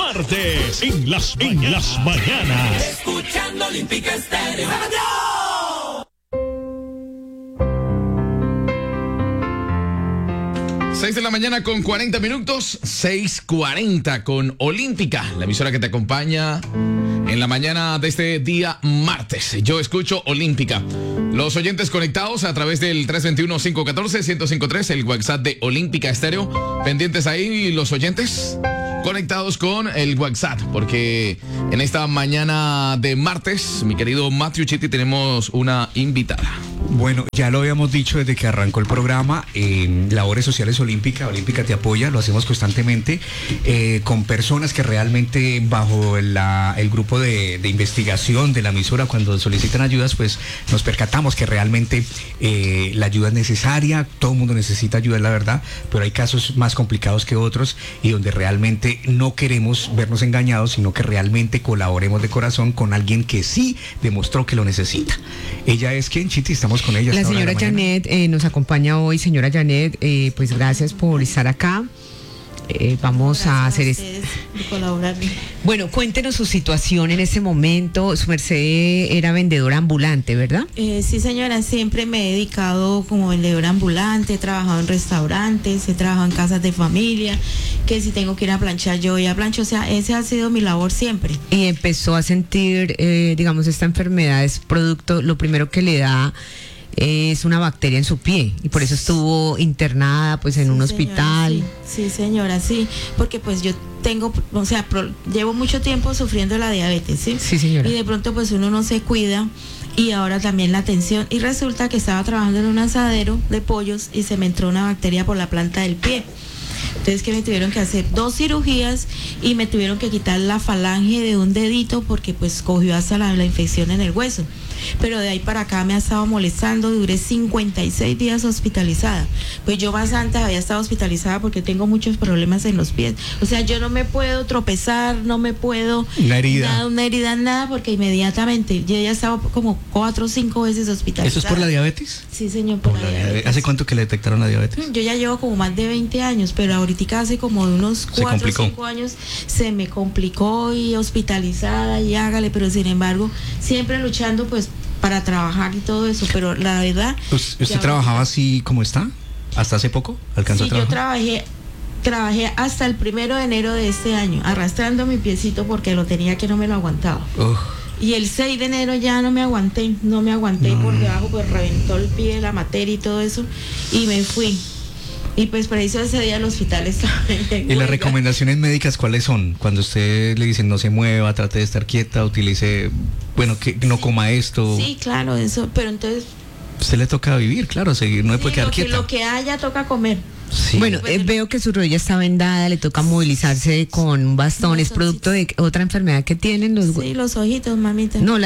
martes en las mañanas. Escuchando Olímpica Estéreo. 6 de la mañana con 40 minutos, 6:40 con Olímpica, la emisora que te acompaña en la mañana de este día martes. Yo escucho Olímpica. Los oyentes conectados a través del 321-514-1053, el WhatsApp de Olímpica Estéreo. Pendientes ahí los oyentes conectados con el WhatsApp, porque en esta mañana de martes, mi querido Matthew Chiti, tenemos una invitada. Bueno, ya lo habíamos dicho desde que arrancó el programa, Labores Sociales Olímpica te apoya, lo hacemos constantemente, con personas que realmente bajo el grupo de investigación de la emisora, cuando solicitan ayudas, pues nos percatamos que realmente la ayuda es necesaria, todo el mundo necesita ayuda, la verdad, pero hay casos más complicados que otros y donde realmente no queremos vernos engañados, sino que realmente colaboremos de corazón con alguien que sí demostró que lo necesita. Ella es quien, Chiti, estamos con ella. La señora Janet nos acompaña hoy. Señora Janet, pues gracias por estar acá. Vamos gracias a hacer de colaborar. Bueno, cuéntenos su situación en ese momento. Su merced era vendedora ambulante, ¿verdad? Sí, señora, siempre me he dedicado como vendedora ambulante, he trabajado en restaurantes, he trabajado en casas de familia, que si tengo que ir a planchar, yo voy a planchar, o sea, esa ha sido mi labor siempre. Y empezó a sentir, digamos, esta enfermedad es producto, lo primero que le da es una bacteria en su pie y por eso estuvo internada pues en un hospital. Señora, sí, señora, sí, porque pues yo tengo, o sea, llevo mucho tiempo sufriendo la diabetes, ¿sí? Sí, señora. Y de pronto pues uno no se cuida y ahora también la tensión y resulta que estaba trabajando en un asadero de pollos y se me entró una bacteria por la planta del pie. Entonces que me tuvieron que hacer 2 cirugías y me tuvieron que quitar la falange de un dedito porque pues cogió hasta la infección en el hueso. Pero de ahí para acá me ha estado molestando, duré 56 días hospitalizada. Pues yo más antes había estado hospitalizada porque tengo muchos problemas en los pies. O sea, yo no me puedo tropezar, no me puedo... Una herida. Nada, porque inmediatamente, yo ya he estado como 4 o 5 veces hospitalizada. ¿Eso es por la diabetes? Sí, señor, por la diabetes. ¿Hace cuánto que le detectaron la diabetes? Yo ya llevo como más de 20 años, pero ahorita hace como de unos 4 o 5 años se me complicó y hospitalizada y hágale, pero sin embargo, siempre luchando pues para trabajar y todo eso, pero la verdad... ¿Usted trabajaba así como está? ¿Hasta hace poco? ¿Alcanzó a trabajar? Yo trabajé hasta el 1 de enero de este año, arrastrando mi piecito porque lo tenía que no me lo aguantaba. Y el 6 de enero ya no me aguanté por debajo, pues reventó el pie, la materia y todo eso, y me fui. Y pues por eso ese día el hospital estaba en ¿Y las recomendaciones médicas cuáles son? Cuando usted le dicen no se mueva, trate de estar quieta, utilice, bueno, que no coma esto. Sí, claro, eso, pero entonces... Usted le toca vivir, claro, seguir, no se puede quedar quieta. Lo que haya toca comer. Sí. Bueno, veo que su rodilla está vendada, le toca movilizarse con un bastón. ¿Es producto de otra enfermedad que tienen los Sí, los ojitos, mamita. No,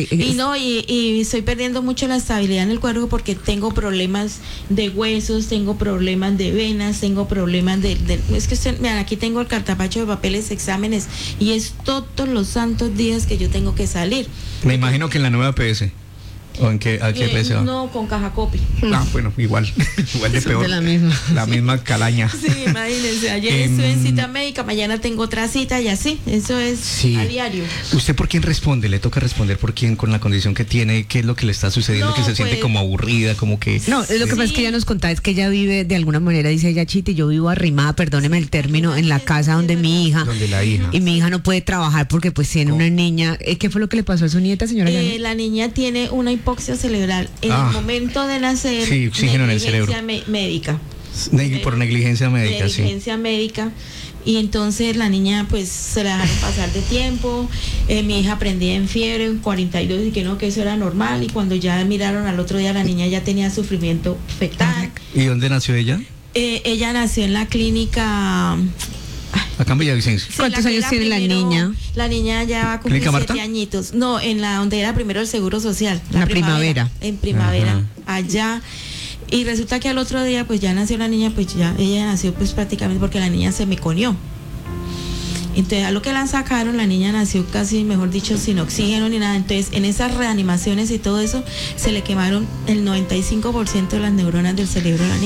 y estoy perdiendo mucho la estabilidad en el cuerpo porque tengo problemas de huesos, tengo problemas de venas, tengo problemas es que vean, aquí tengo el cartapacho de papeles, exámenes, y es todos los santos días que yo tengo que salir. Me imagino que en la nueva PS. ¿O en qué, a qué PS va? No, con caja copy. Bueno, igual de peor. De la misma. La misma calaña. Sí, imagínense, ayer estuve en cita médica, mañana tengo otra cita y así, eso es a diario. ¿Usted por quién responde? ¿Le toca responder por quién con la condición que tiene? ¿Qué es lo que le está sucediendo? No, que se siente como aburrida, como que... No, lo que pasa es que ella nos contaba es que ella vive de alguna manera, dice ella, Chiti, yo vivo arrimada, perdóneme el término, en la casa donde mi hija. Donde la hija. Y mi hija no puede trabajar porque pues tiene una niña. ¿Qué fue lo que le pasó a su nieta, señora? La niña tiene una hipoxia cerebral. En el momento de nacer, sí, oxígeno en el cerebro. Médica. Por negligencia médica, negligencia médica. Y entonces la niña pues se la dejaron pasar de tiempo. Mi hija prendía en fiebre, en 42, y que no, que eso era normal. Y cuando ya miraron al otro día, la niña ya tenía sufrimiento fetal. ¿Y dónde nació ella? Ella nació en la clínica... Acá en Villavicencio. Sí, ¿cuántos años tiene la niña? La niña ya va a cumplir 7 añitos. No, en la donde era primero el Seguro Social. La primavera. En primavera, allá. Y resulta que al otro día, pues ya nació la niña, pues ya ella nació pues prácticamente porque la niña se me conió. Entonces a lo que la sacaron, la niña nació casi, mejor dicho, sin oxígeno ni nada. Entonces en esas reanimaciones y todo eso, se le quemaron el 95% de las neuronas del cerebro a la niña.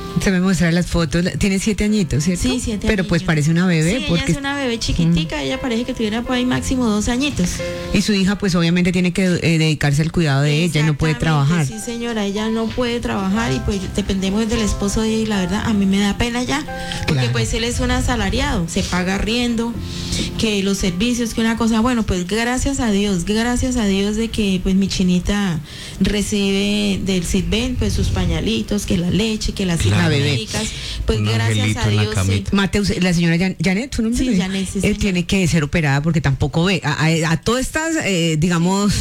Se me muestra las fotos. Tiene 7 añitos, ¿cierto? Sí, 7 Pero pues añitos. parece una bebé. Sí, porque ella es una bebé chiquitica, ella parece que tuviera por ahí máximo 2 añitos. Y su hija pues obviamente tiene que dedicarse al cuidado de ella y no puede Exactamente, trabajar. Sí, señora, ella no puede trabajar y pues dependemos del esposo de ella y la verdad a mí me da pena ya, porque Claro. pues él es un asalariado, se paga arriendo, que los servicios, que una cosa, bueno, pues gracias a Dios de que pues mi chinita recibe del Sitben pues sus pañalitos, que la leche, que las Claro. La bebé. médicas, pues Un gracias angelito a en la Dios sí. camita. Mateus, la señora Janet, ¿su nombre? Sí, Janet, sí, señora. Tiene que ser operada porque tampoco ve a todas estas, digamos,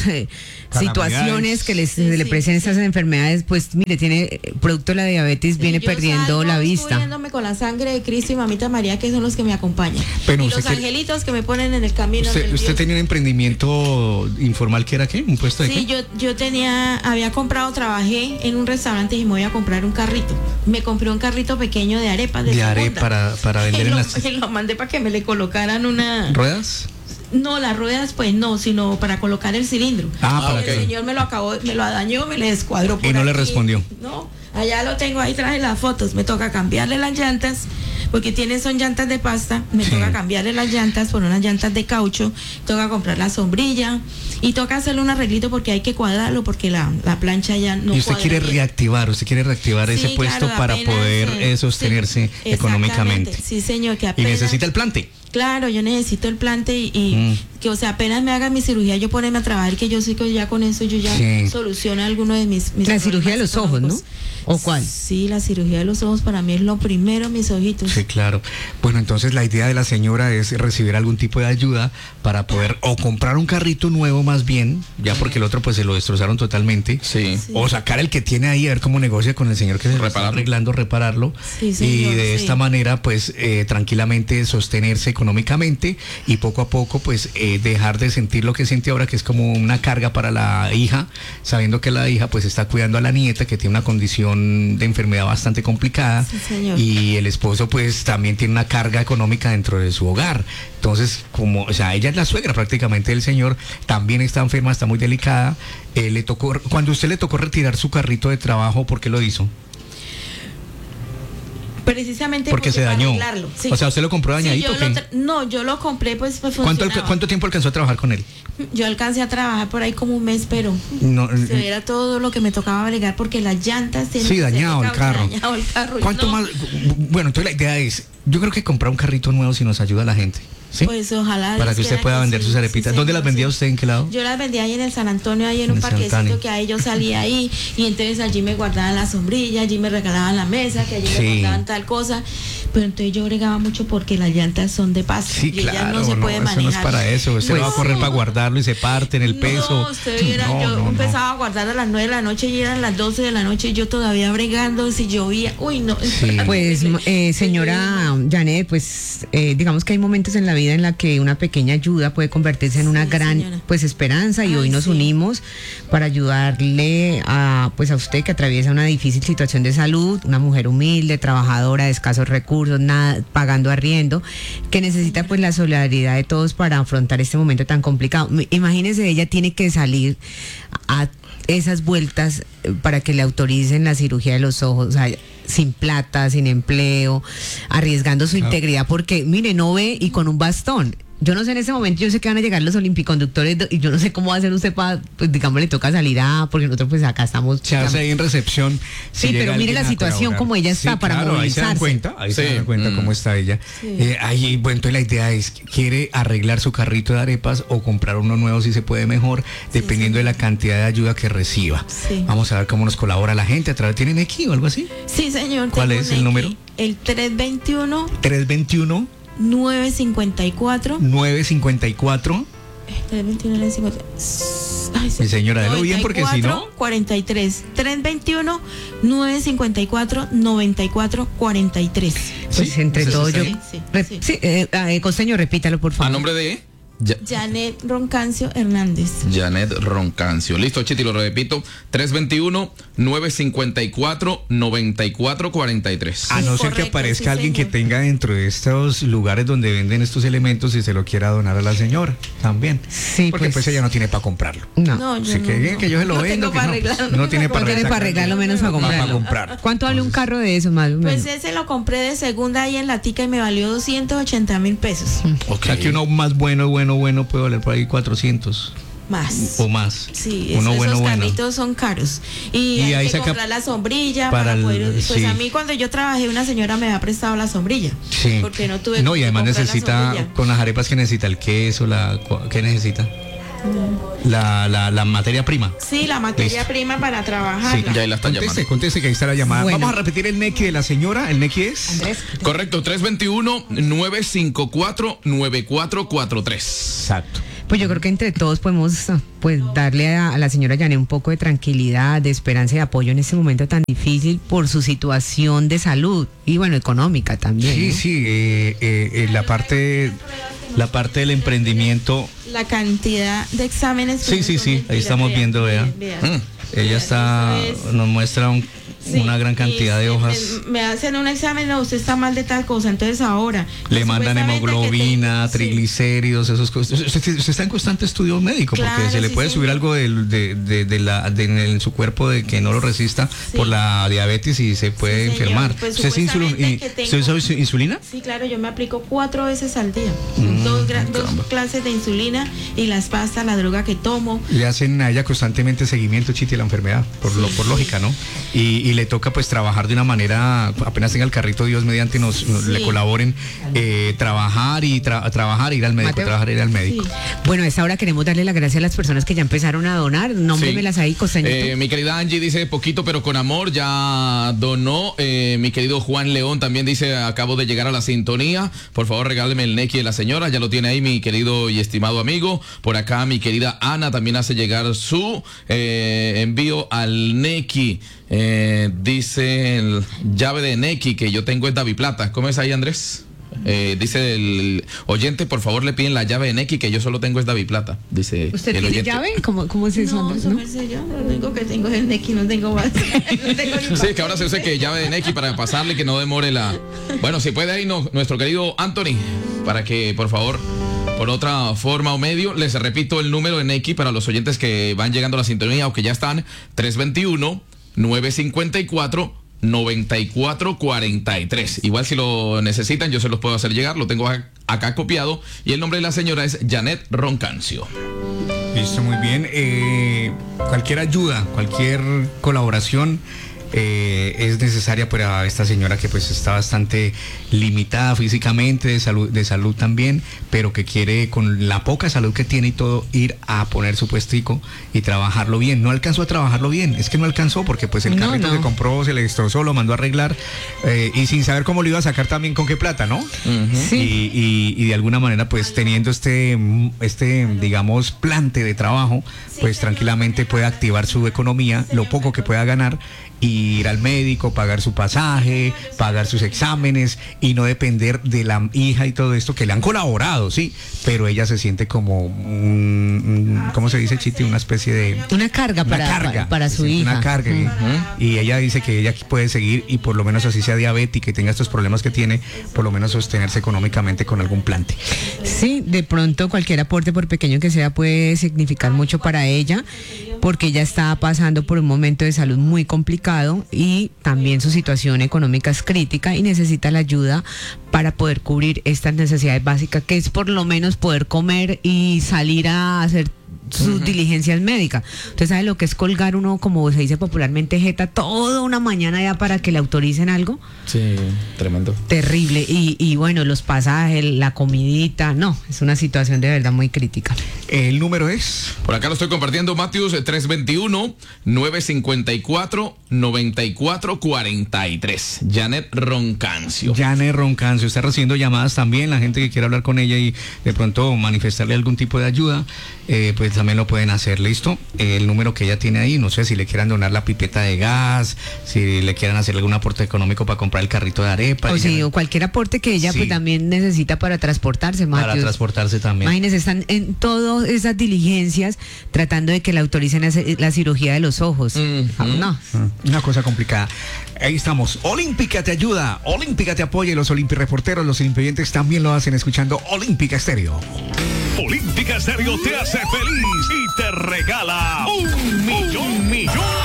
situaciones que se le presentan estas enfermedades, pues mire, tiene producto de la diabetes, viene Yo perdiendo salgo la vista. cubriéndome con la sangre de Cristo y Mamita María, que son los que me acompañan. Pero y usted los que- angelitos que me ponen en el camino. del ¿Usted Dios. tenía un emprendimiento informal que era qué? ¿Un puesto de Sí, qué? yo había comprado, trabajé en un restaurante y me voy a comprar un carrito. Me compré un carrito pequeño de arepas de segunda. arepa para vender en las Y lo mandé para que me le colocaran una... ruedas. No, las ruedas pues no, sino para colocar el cilindro. Ah, Y para el que- señor me lo dañó, me le descuadró por Y no le aquí. respondió. No, allá lo tengo, ahí traje las fotos. Me toca cambiarle las llantas, porque son llantas de pasta. Me Sí. toca cambiarle las llantas por unas llantas de caucho. Toca comprar la sombrilla y toca hacerle un arreglito porque hay que cuadrarlo, porque la plancha ya no Y usted cuadra quiere bien. reactivar Sí, ese puesto claro, para apenas, poder sostenerse sí, económicamente. exactamente. Sí, señor, que Y apenas... necesita el plante. Claro, yo necesito el plante y que, o sea, apenas me haga mi cirugía, yo ponerme a trabajar, que yo sé que ya con eso yo ya Sí. soluciono alguno de mis La cirugía de los ojos, ¿no? ¿O cuál? Sí, la cirugía de los ojos para mí es lo primero, mis ojitos. Sí, claro. Bueno, entonces la idea de la señora es recibir algún tipo de ayuda para poder o comprar un carrito nuevo más bien, ya porque el otro pues se lo destrozaron totalmente. Sí. O sacar el que tiene ahí, a ver cómo negocia con el señor que se lo está Repararlo. arreglando, repararlo. Sí, señor, y de sí. esta manera pues tranquilamente sostenerse económicamente y poco a poco pues dejar de sentir lo que siente ahora, que es como una carga para la hija, sabiendo que la hija pues está cuidando a la nieta que tiene una condición de enfermedad bastante complicada. Sí, señor. Y el esposo pues también tiene una carga económica dentro de su hogar. Entonces, como, o sea, ella es la suegra prácticamente del señor, también está enferma, está muy delicada. Cuando usted le tocó retirar su carrito de trabajo, ¿por qué lo hizo? Precisamente Porque se para dañó. arreglarlo, sí. O sea, ¿usted lo compró Sí, dañadito yo o qué? no, yo lo compré pues ¿Cuánto funcionaba. tiempo alcanzó a trabajar con él? Yo alcancé a trabajar por ahí como un mes, pero No, era todo lo que me tocaba bregar porque las llantas tienen sí, que ser dañado el carro. dañado el carro. y ¿Cuánto no, más? Bueno, entonces la idea es, yo creo que comprar un carrito nuevo si nos ayuda a la gente. ¿Sí? Pues ojalá. Para Dios que usted quiera pueda vender sí, sus arepitas. sí, ¿Dónde señor, las vendía sí. usted? ¿En qué lado? Yo las vendía ahí en el San Antonio, ahí en un En San Antonio. parquecito que ahí yo salía ahí y entonces allí me guardaban la sombrilla, allí me regalaban la mesa, que allí Sí. me guardaban tal cosa, pero entonces yo bregaba mucho porque las llantas son de pasto Sí, y ellas claro, no se puede eso manejar. no es para eso. Usted Pues va a correr no. para guardarlo y se parte en el peso. No, usted viera, yo empezaba a guardar a las 9 de la noche y eran las 12 de la noche y yo todavía bregando, si llovía, uy no. Sí. Pues señora Janet, pues digamos que hay momentos en la vida en la que una pequeña ayuda puede convertirse en una Sí, gran señora. pues esperanza y Ay, hoy nos sí. unimos para ayudarle a pues a usted que atraviesa una difícil situación de salud, una mujer humilde, trabajadora, de escasos recursos, nada, pagando arriendo, que necesita pues la solidaridad de todos para afrontar este momento tan complicado. Imagínese, ella tiene que salir a esas vueltas para que le autoricen la cirugía de los ojos, o sea, sin plata, sin empleo, arriesgando su integridad porque, mire, no ve y con un bastón. Yo no sé en ese momento, yo sé que van a llegar los olimpiconductores y yo no sé cómo va a hacer usted para, pues digamos, le toca salir porque nosotros pues acá estamos. Se hace ahí en recepción. Sí, si pero llega mire la alguien a situación colaborar. como ella está para claro, ahí se dan movilizarse. cuenta, Sí. se dan cuenta cómo está ella. Ahí, bueno, entonces la idea es, ¿quiere arreglar su carrito de arepas o comprar uno nuevo si se puede mejor, dependiendo de la cantidad de ayuda que reciba? Sí. Vamos a ver cómo nos colabora la gente a través. ¿Tienen X o algo así? Sí, señor. ¿Cuál tengo es un el X. número? El 321 321 954 954. 321 954. Ay, Mi señora, délo bien porque si no. 43 321 954 94 43. Pues ¿Sí? entre ¿Ese todos está yo. ahí? Sí, sí. Costeño, repítalo por favor. ¿A nombre de? Janet Roncancio Hernández. Janet Roncancio. Listo, Chiti, lo repito. 321-954-9443. A no ser que correcto, aparezca sí, alguien que señor. tenga dentro de estos lugares donde venden estos elementos y se lo quiera donar a la señora también. Sí, porque pues ella no tiene para comprarlo. No. No, yo Si no, quieren no. que yo se lo No vendo, tengo que para no. arreglarlo. No tiene para No tiene para arreglarlo, menos para No, para comprarlo. comprar. ¿Cuánto vale un carro de esos más o menos? Pues ese lo compré de segunda ahí en la tica y me valió 280,000 pesos. O sea que uno más bueno puede valer por ahí 400 Más. o más. Sí, uno esos bueno. carritos son caros. Y Y hay ahí que saca comprar la sombrilla para para el- poder. Pues sí. a mí cuando yo trabajé una señora me había prestado la sombrilla. Sí. Porque no tuve No, y que además comprar la necesita, sombrilla. con las arepas que necesita el queso, ¿qué necesita? La materia prima. Sí, la materia Listo. prima para trabajar. Sí, ya ahí la están llamando. Conteste que ahí está la llamada. Bueno. Vamos a repetir el NECI de la señora. El NECI es Andrés. Correcto, 321-954-9443. exacto. Pues yo creo que entre todos podemos pues darle a la señora Janet un poco de tranquilidad, de esperanza y de apoyo en este momento tan difícil por su situación de salud y bueno, económica también. Sí, ¿no? sí, la parte del emprendimiento. La cantidad de exámenes. Sí, sí, sí, ahí estamos viendo, vea. Ella está, Eso es- nos muestra Sí, una gran cantidad de hojas. Me hacen un examen, no, usted está mal de tal cosa, entonces ahora. Le mandan supuestamente hemoglobina, que te- sí. triglicéridos, esos cosas. Usted está en constante estudio médico porque Claro, se le sí, puede subir señor. algo en su cuerpo de que no lo resista Sí. por la diabetes y se puede Sí, señor. enfermar. Pues ¿Usted es supuestamente que tengo- ¿Usted usa insulina? Sí, claro, yo me aplico 4 veces al día. Dos clases de insulina y las pastas, la droga que tomo. Le hacen a ella constantemente seguimiento, Chiti, de la enfermedad, por lógica, ¿no? Y le toca pues trabajar de una manera, apenas tenga el carrito, Dios mediante le colaboren, trabajar y trabajar, ir al médico, Mateo. trabajar, ir al médico. Sí. Bueno, a esta hora queremos darle las gracias a las personas que ya empezaron a donar. Nómbremelas ahí, costeñito. Mi querida Angie dice poquito pero con amor, ya donó. Mi querido Juan León también dice acabo de llegar a la sintonía, por favor regáleme el NECI de la señora, ya lo tiene ahí mi querido y estimado amigo. Por acá mi querida Ana también hace llegar su envío al NECI. Dice el llave de NECI que yo tengo es Daviplata. ¿Cómo es ahí, Andrés? Dice el oyente, por favor le piden la llave de NECI que yo solo tengo es Daviplata. Dice ¿Usted el tiene oyente. llave? ¿Cómo es eso, No, Andrés? eso ¿No? me sé yo. Lo único que tengo es el Neki, no tengo más. No tengo ni Sí, que ahora se usa que llave de NECI para pasarle que no demore la. Bueno, si puede ahí nuestro querido Anthony, para que por favor, por otra forma o medio, les repito el número de NECI para los oyentes que van llegando a la sintonía o que ya están, 321-954-9443. Igual si lo necesitan, yo se los puedo hacer llegar, lo tengo acá copiado. Y el nombre de la señora es Janet Roncancio. Listo, muy bien. Cualquier ayuda, cualquier colaboración es necesaria para esta señora que pues está bastante limitada físicamente, de salud también, pero que quiere con la poca salud que tiene y todo ir a poner su puestico y trabajarlo bien. No alcanzó a trabajarlo bien, es que no alcanzó porque pues el No, carrito no. que compró se le destrozó, lo mandó a arreglar y sin saber cómo lo iba a sacar también con qué plata, ¿no? Sí. Y de alguna manera pues teniendo este digamos plante de trabajo pues tranquilamente puede activar su economía, lo poco que pueda ganar, ir al médico, pagar su pasaje, pagar sus exámenes y no depender de la hija y todo esto que le han colaborado, sí, pero ella se siente como ¿cómo se dice, Chiti? Una especie de Una carga una para, carga, para se su siente hija. una carga y ella dice que ella puede seguir y por lo menos así sea diabética y tenga estos problemas que tiene, por lo menos sostenerse económicamente con algún plante. Sí, de pronto cualquier aporte, por pequeño que sea, puede significar mucho para ella, porque ella está pasando por un momento de salud muy complicado y también su situación económica es crítica y necesita la ayuda para poder cubrir estas necesidades básicas, que es por lo menos poder comer y salir a hacer sus diligencias médicas. Usted sabe lo que es colgar uno, como se dice popularmente, jeta toda una mañana ya para que le autoricen algo. Sí, tremendo. Terrible. Y bueno, los pasajes, la comidita, no, es una situación de verdad muy crítica. El número es Por acá lo estoy compartiendo, Matthews, 321-954-9443. 9443. Janet Roncancio. Janet Roncancio está recibiendo llamadas también. La gente que quiera hablar con ella y de pronto manifestarle algún tipo de ayuda, pues también lo pueden hacer. ¿Listo? El número que ella tiene ahí, no sé si le quieran donar la pipeta de gas, si le quieran hacer algún aporte económico para comprar el carrito de arepa. O cualquier aporte que ella Sí. pues también necesita para transportarse, Para Matius. transportarse también. Imagínense, están en todas esas diligencias tratando de que le autoricen la cirugía de los ojos. No. Una cosa complicada. Ahí estamos. Olímpica te ayuda. Olímpica te apoya. Y los Olimpi-reporteros, los Olimpi-oyentes también lo hacen escuchando Olímpica Estéreo. Olímpica Estéreo te hace feliz y te regala $1 millón.